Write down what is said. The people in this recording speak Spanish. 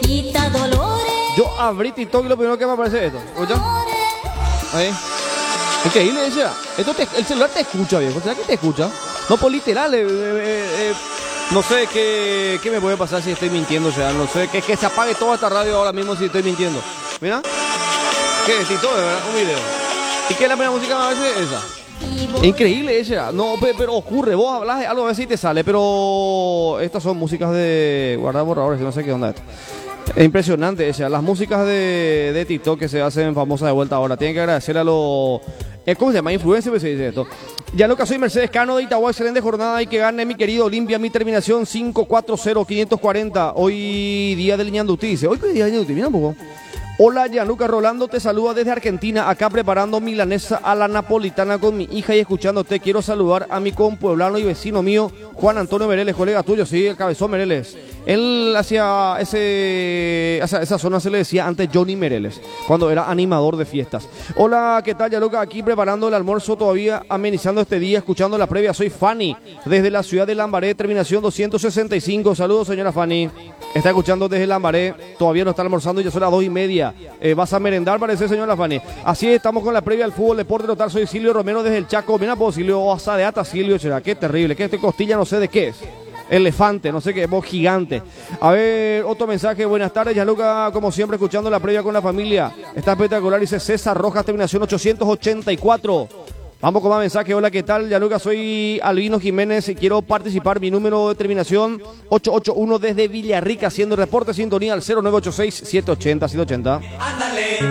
quita dolores. Yo abrí TikTok y lo primero que me aparece es esto. ¿Escucha? Ahí. Increíble ese. El celular te escucha, viejo. ¿Será que te escucha? No, pues literal. No sé qué me puede pasar si estoy mintiendo. O sea, no sé. Que se apague toda esta radio ahora mismo si estoy mintiendo. Mira. ¿Qué es TikTok, verdad? Un video. ¿Y qué es la primera música a veces? Esa. Increíble esa. No, pero ocurre. Vos hablas de algo a veces y te sale. Pero estas son músicas de guardar borradores. No sé qué onda esto. Es impresionante esa. Las músicas de TikTok que se hacen famosas de vuelta ahora. Tienen que agradecer a los... ¿Cómo se llama? Influencer, pues se dice esto. Ya lo que soy Mercedes Cano de Itagua, excelente jornada y que gane mi querido Olimpia, mi terminación 540-540. Hoy día del Ñandutí, dice. Hoy qué día del Ñandutí, mira un poco. Hola, Gianluca Rolando, te saluda desde Argentina, acá preparando milanesa a la napolitana con mi hija y escuchándote. Quiero saludar a mi compueblano y vecino mío, Juan Antonio Mereles, colega tuyo, sí, el cabezón Mereles. Él hacía esa zona se le decía antes Johnny Mereles, cuando era animador de fiestas. Hola, ¿qué tal, Gianluca? Aquí preparando el almuerzo todavía, amenizando este día, escuchando la previa. Soy Fanny, desde la ciudad de Lambaré, terminación 265. Saludos, señora Fanny. Está escuchando desde Lambaré, todavía no está almorzando y ya son las 2:30. Vas a merendar, parece, señora Fanny. Así estamos con la previa al fútbol deporte total. Soy Silvio Romero desde el Chaco. Mira, pues Silvio, asadeata Silvio, será qué terrible, que este costilla no sé de qué es. Elefante, no sé qué, voz gigante. A ver, otro mensaje. Buenas tardes, Gianluca, como siempre, escuchando la previa con la familia. Está espectacular, dice César Rojas, terminación 884. Vamos con más mensaje. Hola, ¿qué tal, Gianluca? Soy Albino Jiménez y quiero participar. Mi número de terminación 881 desde Villarrica, haciendo reporte sintonía al 0986-780-780. Ándale.